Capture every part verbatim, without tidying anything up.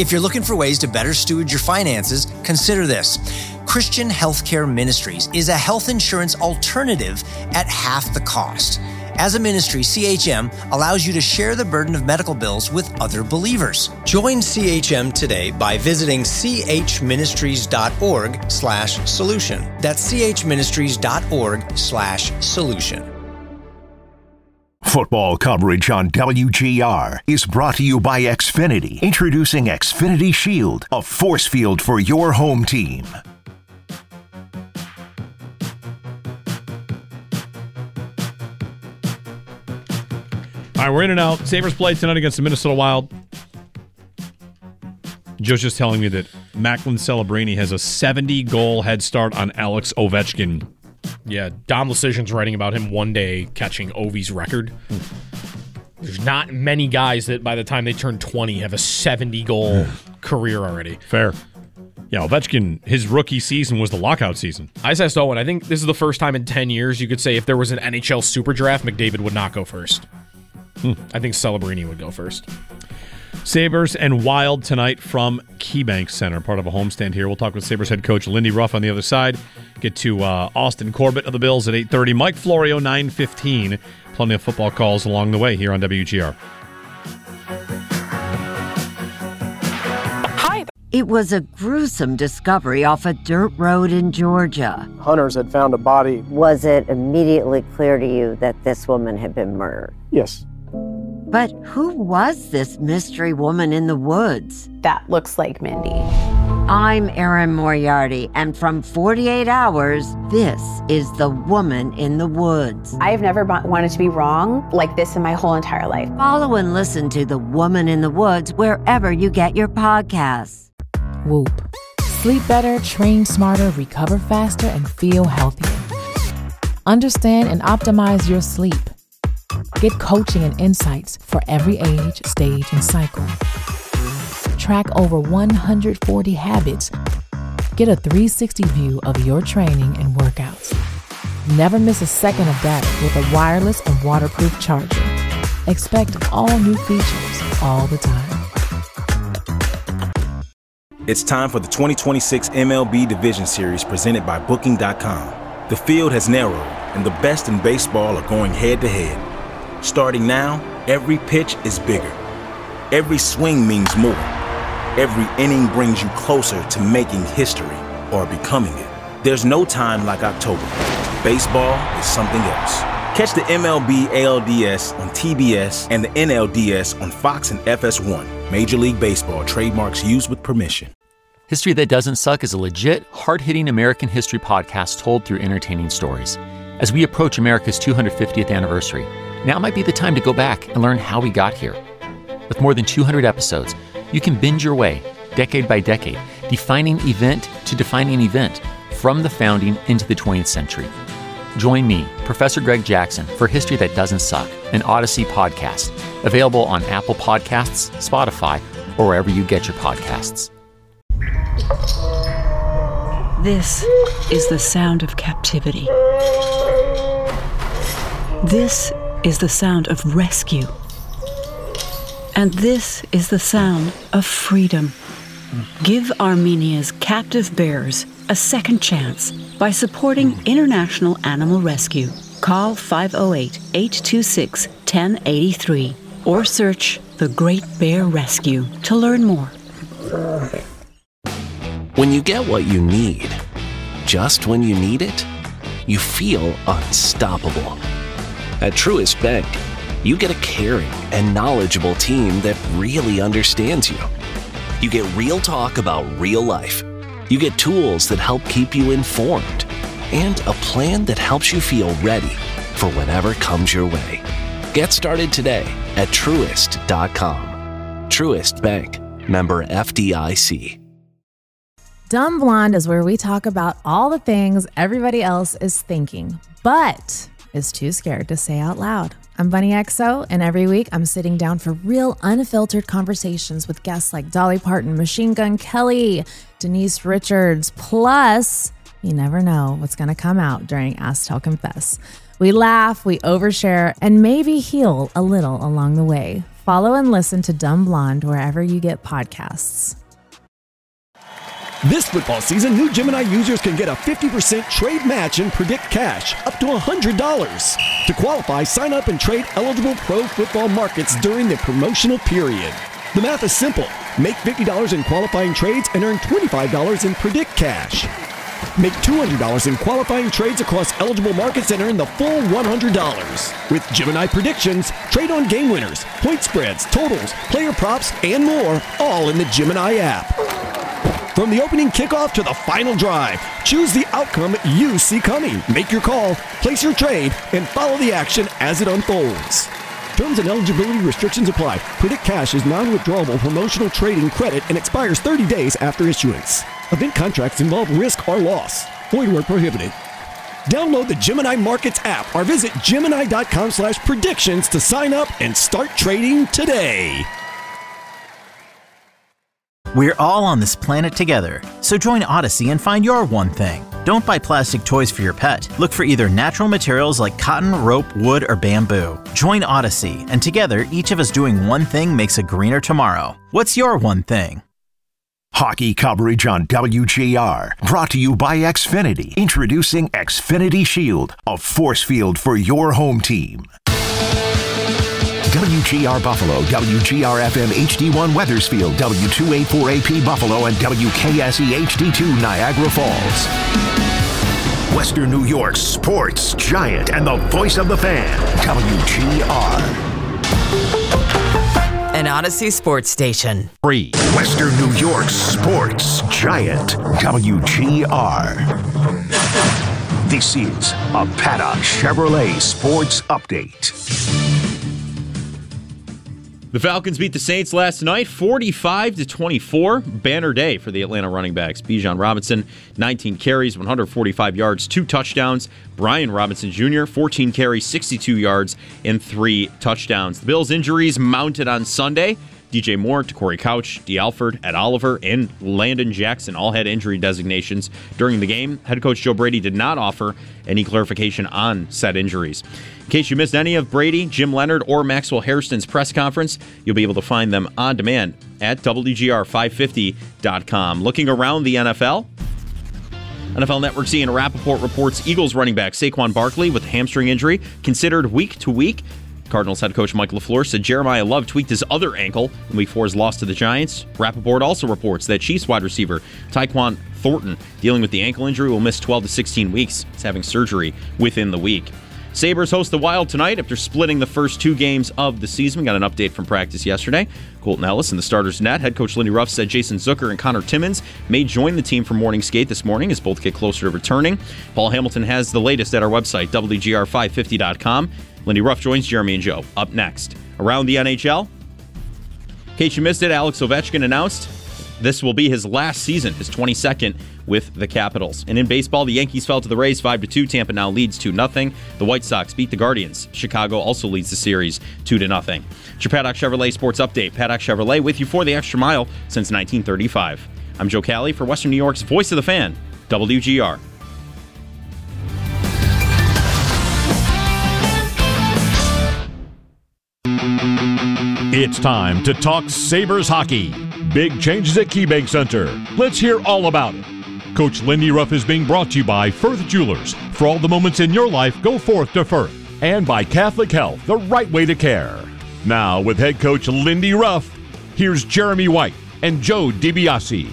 If you're looking for ways to better steward your finances, consider this. Christian Healthcare Ministries is a health insurance alternative at half the cost. As a ministry, C H M allows you to share the burden of medical bills with other believers. Join C H M today by visiting chministries.org slash solution. That's chministries.org slash solution. Football coverage on W G R is brought to you by Xfinity. Introducing Xfinity Shield, a force field for your home team. All right, we're in and out. Sabres play tonight against the Minnesota Wild. Joe's just telling me that Macklin Celebrini has a seventy-goal head start on Alex Ovechkin. Yeah, Dom Luszczyszyn's writing about him one day catching Ovi's record. There's not many guys that by the time they turn twenty have a seventy-goal career already. Fair. Yeah, Ovechkin, his rookie season was the lockout season. I said so, and I think this is the first time in ten years you could say if there was an N H L super draft, McDavid would not go first. Hmm. I think Celebrini would go first. Sabres and Wild tonight from KeyBank Center, part of a homestand here. We'll talk with Sabres head coach Lindy Ruff on the other side. Get to uh, Austin Corbett of the Bills at eight thirty. Mike Florio, nine fifteen. Plenty of football calls along the way here on W G R. Hi. It was a gruesome discovery off a dirt road in Georgia. Hunters had found a body. Was it immediately clear to you that this woman had been murdered? Yes. But who was this mystery woman in the woods? That looks like Mindy. I'm Erin Moriarty, and from forty-eight hours, this is The Woman in the Woods. I've never wanted to be wrong like this in my whole entire life. Follow and listen to The Woman in the Woods wherever you get your podcasts. Whoop. Sleep better, train smarter, recover faster, and feel healthier. Understand and optimize your sleep. Get coaching and insights for every age, stage, and cycle. Track over one hundred forty habits. Get a three sixty view of your training and workouts. Never miss a second of data with a wireless and waterproof charger. Expect all new features all the time. It's time for the twenty twenty-six M L B Division Series presented by Booking dot com. The field has narrowed, and the best in baseball are going head-to-head. Starting now, every pitch is bigger. Every swing means more. Every inning brings you closer to making history or becoming it. There's no time like October. Baseball is something else. Catch the M L B A L D S on T B S and the N L D S on Fox and F S one. Major League Baseball trademarks used with permission. History That Doesn't Suck is a legit, hard-hitting American history podcast told through entertaining stories. As we approach America's two hundred fiftieth anniversary, now might be the time to go back and learn how we got here. With more than two hundred episodes, you can binge your way, decade by decade, defining event to defining event, from the founding into the twentieth century. Join me, Professor Greg Jackson, for History That Doesn't Suck, an Odyssey podcast, available on Apple Podcasts, Spotify, or wherever you get your podcasts. This is the sound of captivity. This is the sound of rescue. And this is the sound of freedom. Give Armenia's captive bears a second chance by supporting International Animal Rescue. Call five oh eight, eight two six, one oh eight three or search The Great Bear Rescue to learn more. When you get what you need, just when you need it, you feel unstoppable. At Truist Bank, you get a caring and knowledgeable team that really understands you. You get real talk about real life. You get tools that help keep you informed and a plan that helps you feel ready for whatever comes your way. Get started today at Truist dot com. Truist Bank, member F D I C. Dumb Blonde is where we talk about all the things everybody else is thinking, but is too scared to say out loud. I'm Bunny X O, and every week I'm sitting down for real, unfiltered conversations with guests like Dolly Parton, Machine Gun Kelly, Denise Richards, plus you never know what's going to come out during Ask Tell Confess. We laugh, we overshare, and maybe heal a little along the way. Follow and listen to Dumb Blonde wherever you get podcasts. This football season, new Gemini users can get a fifty percent trade match and predict cash up to one hundred dollars. To qualify, sign up and trade eligible pro football markets during the promotional period. The math is simple. Make fifty dollars in qualifying trades and earn twenty-five dollars in predict cash. Make two hundred dollars in qualifying trades across eligible markets and earn the full one hundred dollars. With Gemini Predictions, trade on game winners, point spreads, totals, player props, and more, all in the Gemini app. From the opening kickoff to the final drive, choose the outcome you see coming. Make your call, place your trade, and follow the action as it unfolds. Terms and eligibility restrictions apply. Predict Cash is non-withdrawable promotional trading credit and expires thirty days after issuance. Event contracts involve risk or loss. Void where prohibited. Download the Gemini Markets app or visit Gemini.com slash predictions to sign up and start trading today. We're all on this planet together, so join Odyssey and find your one thing. Don't buy plastic toys for your pet. Look for either natural materials like cotton, rope, wood, or bamboo. Join Odyssey, and together, each of us doing one thing makes a greener tomorrow. What's your one thing? Hockey coverage on W G R. Brought to you by Xfinity. Introducing Xfinity Shield, a force field for your home team. W G R Buffalo, W G R F M H D one Wethersfield, W two eighty-four A P Buffalo, and W K S E H D two Niagara Falls. Western New York's sports giant and the voice of the fan, W G R. An Odyssey sports station. Free. Western New York's sports giant, W G R. This is a Paddock Chevrolet Sports Update. The Falcons beat the Saints last night, forty-five to twenty-four. Banner day for the Atlanta running backs. Bijan Robinson, nineteen carries, one hundred forty-five yards, two touchdowns. Brian Robinson Junior, fourteen carries, sixty-two yards, and three touchdowns. The Bills' injuries mounted on Sunday. D J Moore, Corey Couch, D. Alford, Ed Oliver, and Landon Jackson all had injury designations during the game. Head coach Joe Brady did not offer any clarification on said injuries. In case you missed any of Brady, Jim Leonard, or Maxwell Hairston's press conference, you'll be able to find them on demand at W G R five fifty dot com. Looking around the N F L, N F L Network's Ian Rappaport reports Eagles running back Saquon Barkley with a hamstring injury considered week to week. Cardinals head coach Mike LaFleur said Jeremiah Love tweaked his other ankle in Week four's loss to the Giants. Rappaport also reports that Chiefs wide receiver Tyquan Thornton, dealing with the ankle injury, will miss twelve to sixteen weeks. He's having surgery within the week. Sabres host the Wild tonight after splitting the first two games of the season. We got an update from practice yesterday. Colton Ellis in the starters net. Head coach Lindy Ruff said Jason Zucker and Connor Timmins may join the team for morning skate this morning as both get closer to returning. Paul Hamilton has the latest at our website, W G R five fifty dot com. Lindy Ruff joins Jeremy and Joe up next. Around the N H L, in case you missed it, Alex Ovechkin announced this will be his last season, his twenty-second with the Capitals. And in baseball, the Yankees fell to the Rays five to two. Tampa now leads two nothing. The White Sox beat the Guardians. Chicago also leads the series two to nothing. It's your Paddock Chevrolet Sports Update. Paddock Chevrolet with you for the extra mile since nineteen thirty-five. I'm Joe Cali for Western New York's Voice of the Fan, W G R. It's time to talk Sabres hockey. Big changes at KeyBank Center. Let's hear all about it. Coach Lindy Ruff is being brought to you by Firth Jewelers. For all the moments in your life, go forth to Firth. And by Catholic Health, the right way to care. Now, with head coach Lindy Ruff, here's Jeremy White and Joe DiBiase.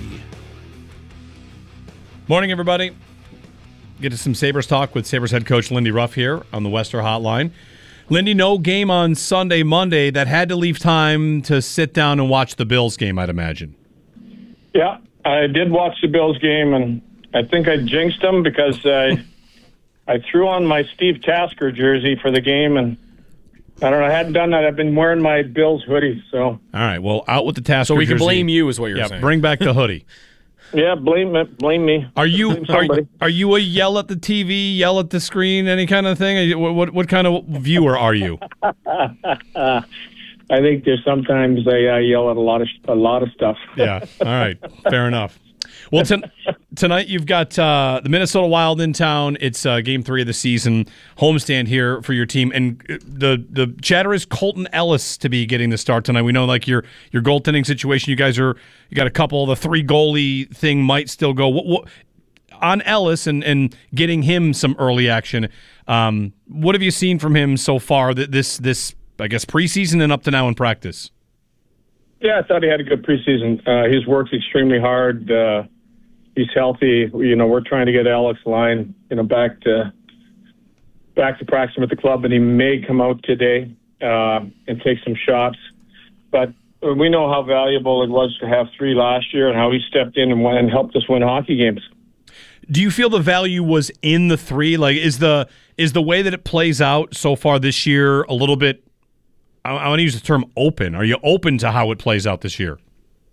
Morning, everybody. Get to some Sabres talk with Sabres head coach Lindy Ruff here on the Wester Hotline. Lindy, no game on Sunday, Monday. That had to leave time to sit down and watch the Bills game, I'd imagine. Yeah, I did watch the Bills game, and I think I jinxed them because I I threw on my Steve Tasker jersey for the game, and I don't know, I hadn't done that. I've been wearing my Bills hoodie. So all right, well, out with the Tasker So we jersey. can blame you is what you're yeah, saying. Bring back the hoodie. Yeah, blame it, blame me. Are you Blame are, somebody. are you a yell at the T V, yell at the screen, any kind of thing? Are you, what, what what kind of viewer are you? I think there's sometimes I uh, yell at a lot of a lot of stuff. Yeah. All right. Fair enough. Well, ton- tonight you've got uh, the Minnesota Wild in town. It's uh, game three of the season, homestand here for your team, and the the chatter is Colton Ellis to be getting the start tonight. We know like your your goaltending situation. You guys are you got a couple. The three goalie thing might still go. What, what on Ellis and and getting him some early action? Um, what have you seen from him so far? That this this I guess preseason and up to now in practice. Yeah, I thought he had a good preseason. Uh, he's worked extremely hard. Uh, he's healthy. You know, we're trying to get Alex Lyon, you know, back to back to practicing with the club, and he may come out today uh, and take some shots. But we know how valuable it was to have three last year, and how he stepped in and, went and helped us win hockey games. Do you feel the value was in the three? Like, is the is the way that it plays out so far this year a little bit? I, I want to use the term open. Are you open to how it plays out this year?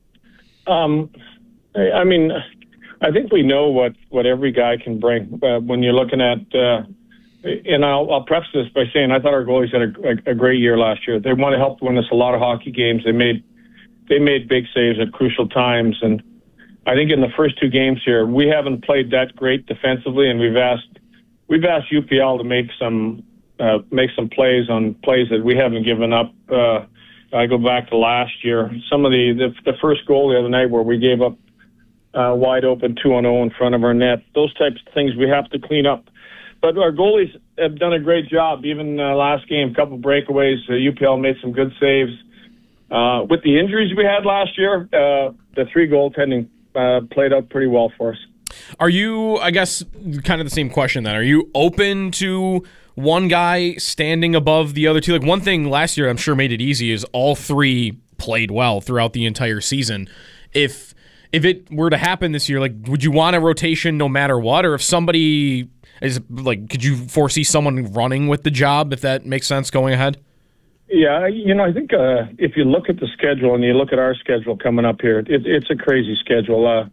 Um, I mean, I think we know what, what every guy can bring. Uh, when you're looking at, uh, and I'll, I'll preface this by saying I thought our goalies had a, a, a great year last year. They want to help win us a lot of hockey games. They made they made big saves at crucial times, and I think in the first two games here, we haven't played that great defensively, and we've asked we've asked U P L to make some. Uh, make some plays on plays that we haven't given up. Uh, I go back to last year. Some of the, the the first goal the other night where we gave up uh, wide open two on oh in front of our net. Those types of things we have to clean up. But our goalies have done a great job. Even uh, last game, a couple breakaways. Uh, U P L made some good saves. Uh, with the injuries we had last year, uh, the three goaltending uh, played out pretty well for us. Are you, I guess, kind of the same question then? Are you open to one guy standing above the other two? Like, one thing last year I'm sure made it easy is all three played well throughout the entire season. If if it were to happen this year, like, would you want a rotation no matter what? Or if somebody is, like, could you foresee someone running with the job, if that makes sense going ahead? Yeah, you know, I think uh, if you look at the schedule and you look at our schedule coming up here, it, it's a crazy schedule. Uh,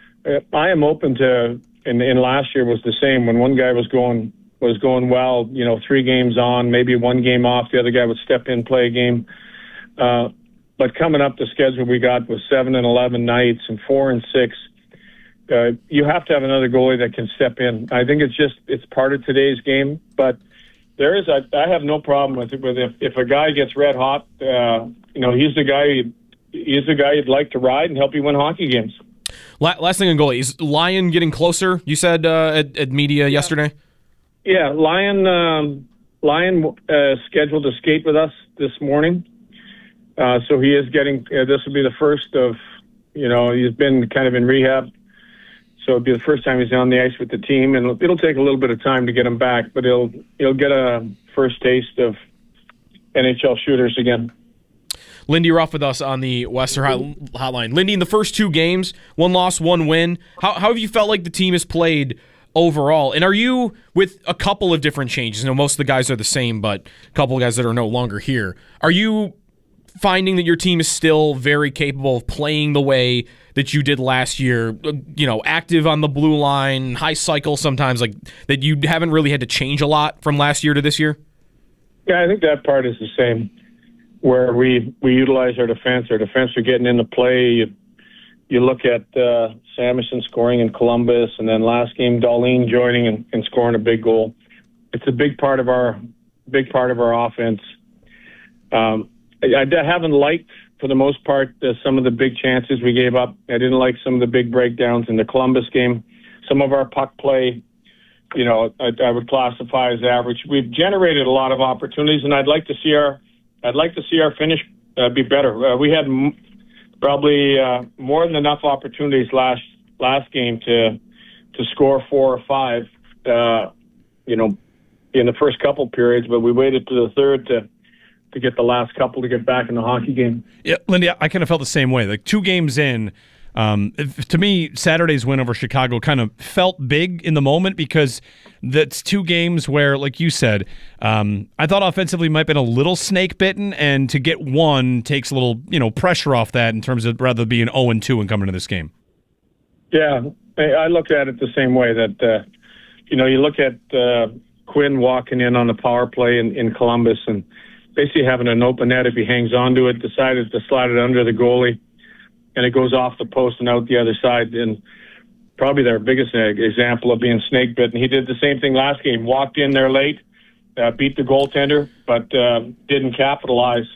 I am open to, and, and last year was the same. When one guy was going was going well, you know, three games on, maybe one game off, the other guy would step in, play a game. Uh, but coming up, the schedule we got was seven and eleven nights and four and six. Uh, you have to have another goalie that can step in. I think it's just it's part of today's game. But there is, a, I have no problem with it. With if if a guy gets red hot, uh, you know, he's the guy. He's the guy you'd like to ride and help you win hockey games. Last thing on goalie, is Lyon getting closer, you said uh, at, at media yeah. yesterday? Yeah, Lyon, um, Lyon uh, scheduled to skate with us this morning. Uh, so he is getting, uh, this will be the first of, you know, he's been kind of in rehab. So it'll be the first time he's on the ice with the team. And it'll take a little bit of time to get him back, but he'll, he'll get a first taste of N H L shooters again. Lindy Ruff with us on the Western Hotline. Lindy, in the first two games, one loss, one win, how, how have you felt like the team has played overall? And are you, with a couple of different changes, you know, most of the guys are the same, but a couple of guys that are no longer here, are you finding that your team is still very capable of playing the way that you did last year, you know, active on the blue line, high cycle sometimes, like that you haven't really had to change a lot from last year to this year? Yeah, I think that part is the same. Where we, we utilize our defense. Our defense are getting into play. You, you look at uh, Samuelson scoring in Columbus, and then last game, Darlene joining and, and scoring a big goal. It's a big part of our big part of our offense. Um, I, I haven't liked, for the most part, uh, some of the big chances we gave up. I didn't like some of the big breakdowns in the Columbus game. Some of our puck play, you know, I, I would classify as average. We've generated a lot of opportunities, and I'd like to see our I'd like to see our finish uh, be better. Uh, we had m- probably uh, more than enough opportunities last last game to to score four or five, uh, you know, in the first couple periods, but we waited to the third to to get the last couple to get back in the hockey game. Yeah, Lindy, I kind of felt the same way. Like two games in, um, if, to me, Saturday's win over Chicago kind of felt big in the moment because that's two games where, like you said, um, I thought offensively might have been a little snake bitten, and to get one takes a little, you know, pressure off that in terms of rather being oh and two and coming to this game. Yeah, I looked at it the same way. That uh, you know, you look at uh, Quinn walking in on the power play in, in Columbus and basically having an open net if he hangs onto it, decided to slide it under the goalie, and it goes off the post and out the other side. And probably their biggest example of being snake bitten. He did the same thing last game. Walked in there late, uh, beat the goaltender, but uh, didn't capitalize.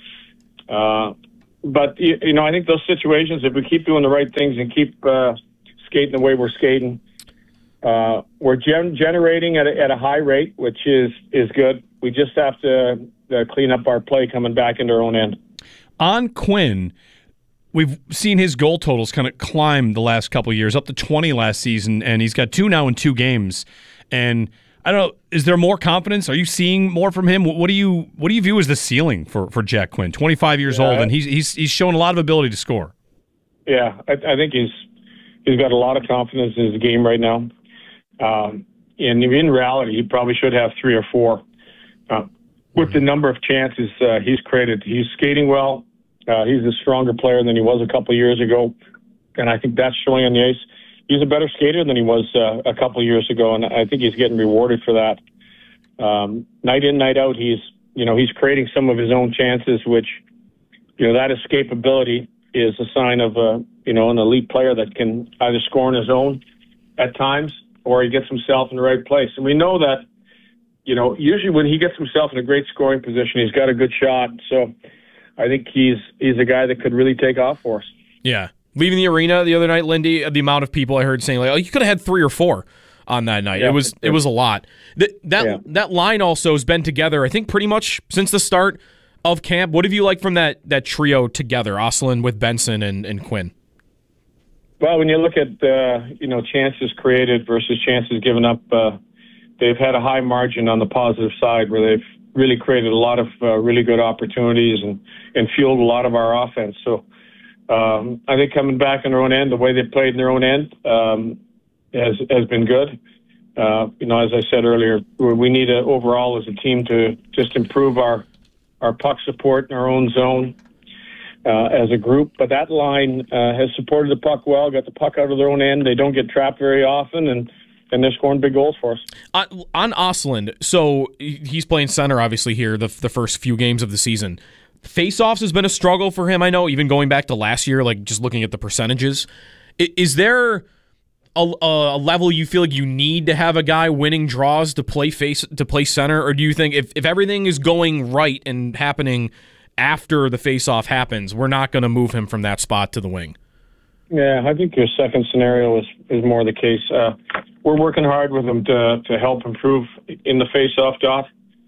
Uh, but, you, you know, I think those situations, if we keep doing the right things and keep uh, skating the way we're skating, uh, we're gen- generating at a, at a high rate, which is, is good. We just have to uh, clean up our play coming back into our own end. On Quinn, we've seen his goal totals kind of climb the last couple of years, up to twenty last season, and he's got two now in two games. And I don't know, is there more confidence? Are you seeing more from him? What do you what do you view as the ceiling for, for Jack Quinn? twenty-five years yeah, old, and he's he's he's shown a lot of ability to score. Yeah, I, I think he's he's got a lot of confidence in his game right now. Um, and in reality, he probably should have three or four. Uh, with the number of chances uh, he's created, he's skating well. Uh, he's a stronger player than he was a couple of years ago, and I think that's showing on the ice. He's a better skater than he was uh, a couple of years ago, and I think he's getting rewarded for that. Um, night in, night out, he's you know he's creating some of his own chances, which you know that escapability is a sign of a you know an elite player that can either score on his own at times or he gets himself in the right place. And we know that you know usually when he gets himself in a great scoring position, he's got a good shot. So I think he's he's a guy that could really take off for us. Yeah. Leaving the arena the other night, Lindy, the amount of people I heard saying, like, oh, you could have had three or four on that night. Yeah, it was it was a lot. That that, yeah. that line also has been together, I think, pretty much since the start of camp. What have you liked from that that trio together, Ostlund with Benson and, and Quinn? Well, when you look at uh, you know chances created versus chances given up, uh, they've had a high margin on the positive side where they've really created a lot of uh, really good opportunities and, and fueled a lot of our offense. So um, I think coming back in their own end, the way they played in their own end um, has has been good. Uh, you know, as I said earlier, we need to, overall as a team to just improve our, our puck support in our own zone uh, as a group. But that line uh, has supported the puck well, got the puck out of their own end. They don't get trapped very often, and And they're scoring big goals for us. On, on Ostlund, so he's playing center, obviously, here, the, the first few games of the season. Face-offs has been a struggle for him, I know, even going back to last year, like just looking at the percentages. Is there a, a level you feel like you need to have a guy winning draws to play face to play center? Or do you think if, if everything is going right and happening after the face-off happens, we're not going to move him from that spot to the wing? Yeah, I think your second scenario is, is more the case. Uh, we're working hard with him to to help improve in the face-off dot.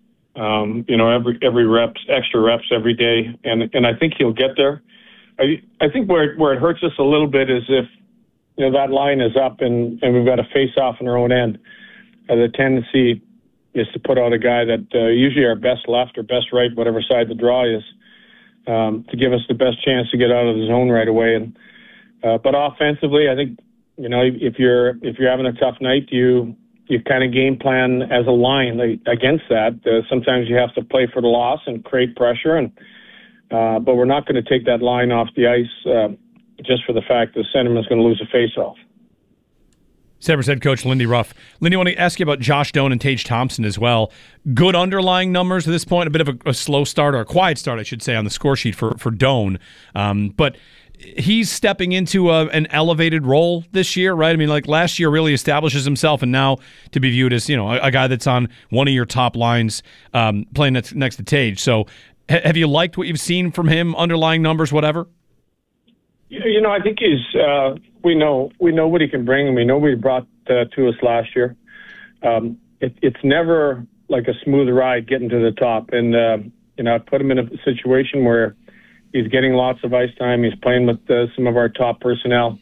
Um, you know, every every reps, extra reps every day, and and I think he'll get there. I I think where where it hurts us a little bit is if you know that line is up and, and we've got a face-off in our own end. Uh, the tendency is to put out a guy that uh, usually our best left or best right, whatever side the draw is, um, to give us the best chance to get out of the zone right away. And Uh, but offensively, I think you know if you're if you're having a tough night, you you kind of game plan as a line like, against that. Uh, sometimes you have to play for the loss and create pressure, and uh, but we're not going to take that line off the ice uh, just for the fact the centerman's going to lose a face-off. Sabres head coach Lindy Ruff. Lindy, I want to ask you about Josh Doan and Tage Thompson as well. Good underlying numbers at this point. A bit of a, a slow start, or a quiet start, I should say, on the score sheet for for Doan, um, but. He's stepping into a, an elevated role this year, right? I mean, like last year really establishes himself, and now to be viewed as, you know, a, a guy that's on one of your top lines um, playing next, next to Tage. So ha- have you liked what you've seen from him, underlying numbers, whatever? You know, I think he's, uh, we know we know what he can bring, and we know what he brought uh, to us last year. Um, it, it's never like a smooth ride getting to the top. And, uh, you know, I put him in a situation where he's getting lots of ice time. He's playing with uh, some of our top personnel.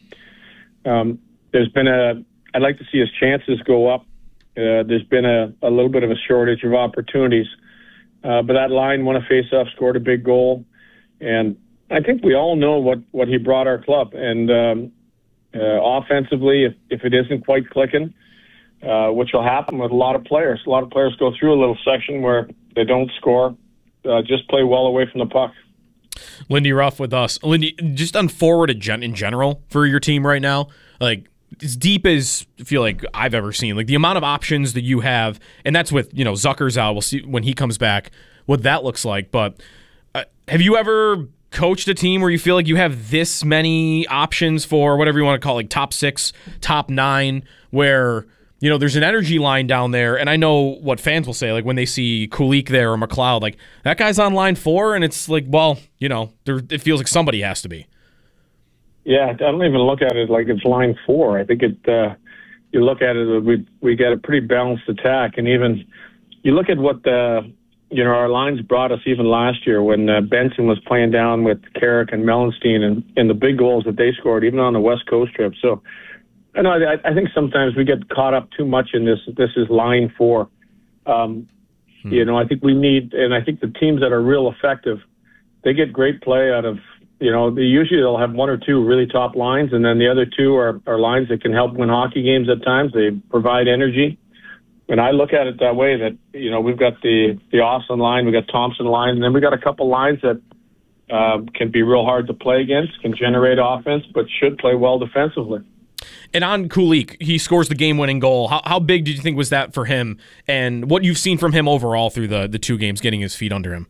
Um, there's been a, I'd like to see his chances go up. Uh, there's been a, a little bit of a shortage of opportunities. Uh, but that line won a faceoff, scored a big goal. And I think we all know what, what he brought our club. And um, uh, offensively, if, if it isn't quite clicking, uh, which will happen with a lot of players. A lot of players go through a little section where they don't score, uh, just play well away from the puck. Lindy Ruff with us. Lindy, just on forward in general for your team right now, like as deep as I feel like I've ever seen, like the amount of options that you have, and that's with, you know, Zucker's out. We'll see when he comes back what that looks like. But uh, have you ever coached a team where you feel like you have this many options for whatever you want to call it, like top six, top nine, where, you know, there's an energy line down there, and I know what fans will say, like when they see Kulik there or McLeod, like, that guy's on line four, and it's like, well, you know, there, it feels like somebody has to be. Yeah, I don't even look at it like it's line four. I think it. Uh, you look at it, we we got a pretty balanced attack, and even you look at what the you know our lines brought us even last year when uh, Benson was playing down with Carrick and Melanstein, and, and the big goals that they scored, even on the West Coast trip. So, I know I, I think sometimes we get caught up too much in this. This is line four. Um, hmm. You know, I think we need, and I think the teams that are real effective, they get great play out of. You know, they usually they'll have one or two really top lines, and then the other two are, are lines that can help win hockey games at times. They provide energy. And I look at it that way, that, you know, we've got the, the Austin line, we've got Thompson line, and then we've got a couple lines that uh, can be real hard to play against, can generate offense, but should play well defensively. And on Kulik, he scores the game-winning goal. How, how big did you think was that for him, and what you've seen from him overall through the, the two games, getting his feet under him?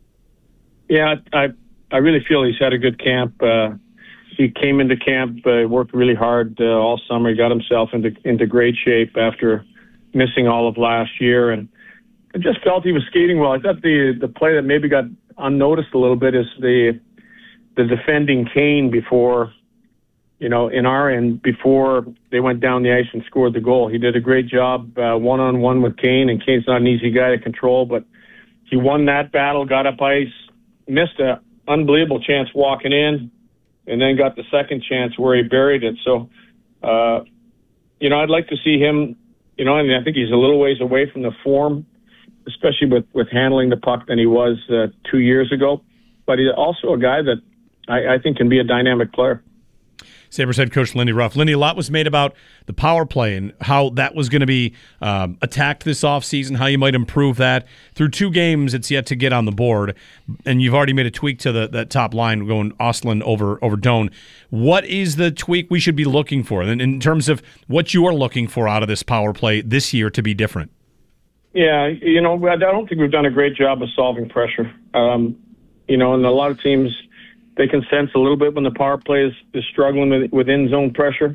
Yeah, I I really feel he's had a good camp. Uh, he came into camp, uh, worked really hard uh, all summer. He got himself into into great shape after missing all of last year, and I just felt he was skating well. I thought the the play that maybe got unnoticed a little bit is the the defending Kane before, you know, in our end, before they went down the ice and scored the goal. He did a great job uh, one-on-one with Kane, and Kane's not an easy guy to control, but he won that battle, got up ice, missed a unbelievable chance walking in, and then got the second chance where he buried it. So, uh, you know, I'd like to see him, you know, I mean, I think he's a little ways away from the form, especially with, with handling the puck than he was uh, two years ago. But he's also a guy that I, I think can be a dynamic player. Sabres head coach Lindy Ruff. Lindy, a lot was made about the power play and how that was going to be um, attacked this offseason, how you might improve that. Through two games, it's yet to get on the board, and you've already made a tweak to the that top line going Ostlund over, over Doan. What is the tweak we should be looking for in, in terms of what you are looking for out of this power play this year to be different? Yeah, you know, I don't think we've done a great job of solving pressure. Um, you know, and a lot of teams, they can sense a little bit when the power play is, is struggling with, with in-zone pressure.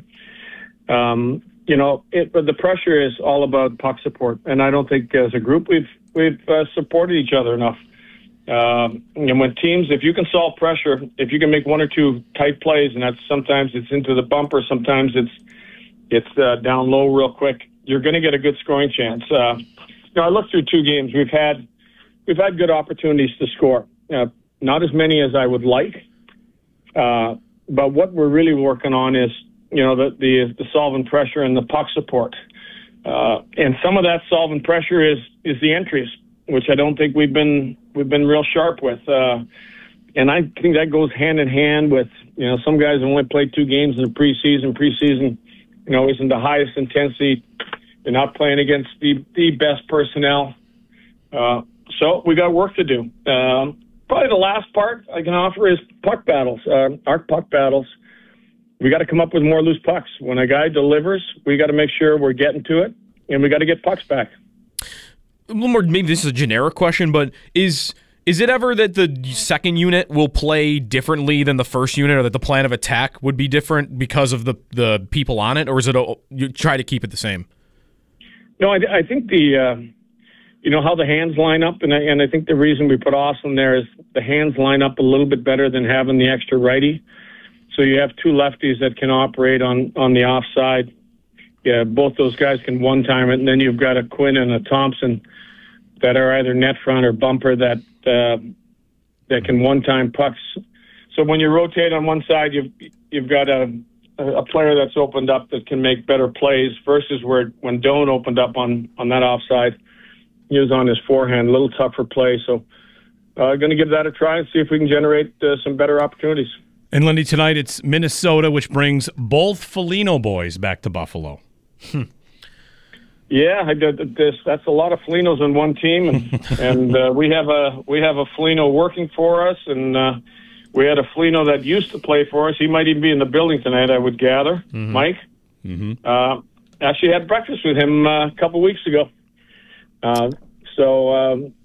Um, you know, it, but the pressure is all about puck support, and I don't think as a group we've we've uh, supported each other enough. Um, and when teams, if you can solve pressure, if you can make one or two tight plays, and that's sometimes it's into the bumper, sometimes it's it's uh, down low real quick, you're going to get a good scoring chance. Uh, you know, I looked through two games. We've had we've had good opportunities to score. Uh, not as many as I would like. Uh, but what we're really working on is, you know, the, the, the solvent pressure and the puck support. Uh, and some of that solvent pressure is, is the entries, which I don't think we've been, we've been real sharp with. Uh, and I think that goes hand in hand with, you know, some guys have only played two games in the preseason. Preseason, you know, isn't the highest intensity. They're not playing against the, the best personnel. Uh, so we got work to do. Um, Probably the last part I can offer is puck battles. Uh, our puck battles, we got to come up with more loose pucks. When a guy delivers, we got to make sure we're getting to it, and we got to get pucks back. A little more, maybe this is a generic question, but is is it ever that the second unit will play differently than the first unit, or that the plan of attack would be different because of the, the people on it, or is it a, you try to keep it the same? No, I, I think the... Uh, You know, how the hands line up, and I, and I think the reason we put Austin there is the hands line up a little bit better than having the extra righty. So you have two lefties that can operate on, on the offside. Yeah, both those guys can one-time it, and then you've got a Quinn and a Thompson that are either net front or bumper that uh, that can one-time pucks. So when you rotate on one side, you've you've got a a player that's opened up that can make better plays versus where when Doan opened up on, on that offside. He was on his forehand, a little tougher play. So uh, going to give that a try and see if we can generate uh, some better opportunities. And, Lindy, tonight it's Minnesota, which brings both Foligno boys back to Buffalo. Hmm. Yeah, I did this. That's a lot of Folignos on one team, and, and uh, we have a we have a Foligno working for us, and uh, we had a Foligno that used to play for us. He might even be in the building tonight, I would gather. Mm-hmm. Mike, mm-hmm. Uh, actually had breakfast with him uh, a couple weeks ago. Uh, so um,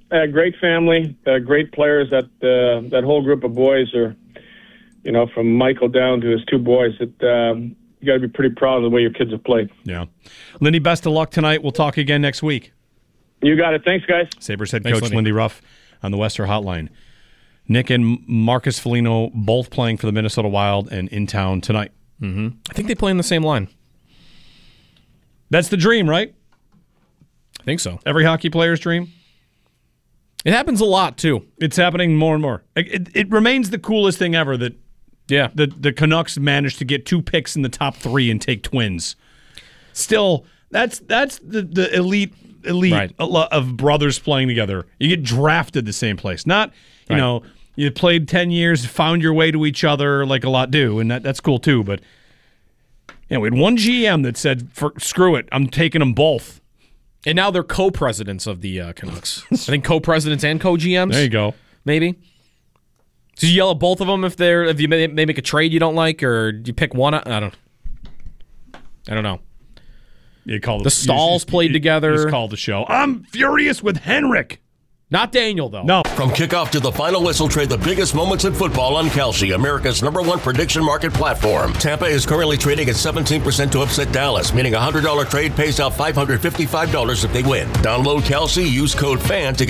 uh, great family, uh, great players. That uh, that whole group of boys are, you know, from Michael down to his two boys. It, um, you got to be pretty proud of the way your kids have played. Yeah. Lindy, best of luck tonight. We'll talk again next week. You got it. Thanks, guys. Sabres head Thanks, coach Lindy. Lindy Ruff on the Western Hotline. Nick and Marcus Foligno both playing for the Minnesota Wild and in town tonight. Mm-hmm. I think they play in the same line. That's the dream, right? I think so. Every hockey player's dream. It happens a lot, too. It's happening more and more. It, it, it remains the coolest thing ever that yeah, the, the Canucks managed to get two picks in the top three and take Twins. Still, that's that's the, the elite elite Right. of brothers playing together. You get drafted the same place. Not, you Right. know, you played ten years, found your way to each other like a lot do, and that, that's cool too. But you know, we had one G M that said, For, screw it, I'm taking them both. And now they're co-presidents of the uh, Canucks. I think co-presidents and co-G Ms. There you go. Maybe. So you yell at both of them if they're if you may, they make a trade you don't like, or you pick one? I don't. I don't know. You call the Stalls you, played you, together. You just called the show. I'm furious with Henrik. Not Daniel, though. No. From kickoff to the final whistle, trade the biggest moments in football on Kalshi, America's number one prediction market platform. Tampa is currently trading at seventeen percent to upset Dallas, meaning a one hundred dollars trade pays out five hundred fifty-five dollars if they win. Download Kalshi, use code FAN to get